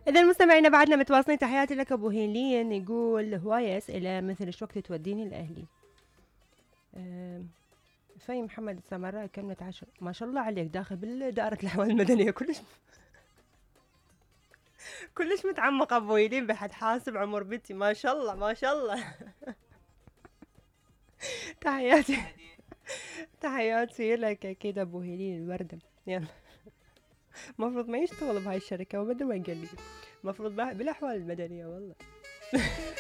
إذا مستمعينا بعدنا متواصلين، تحياتي لك أبو هيلين. يقول هواية أسئلة مثل إيش وقت توديني لأهلي. في محمد السمراء كلمة عشر، ما شاء الله عليك داخل بالدائرة الأحوال المدنية كلش. كلش متعمق أبو هيلين، بحد حاسب عمر بنتي، ما شاء الله ما شاء الله. تحياتي. تحياتي لك أكيد أبو هيلين الوردة. يلا. المفروض ما يشتغل بهاي الشركة وبدل ما قال لي المفروض بالأحوال المدنية والله.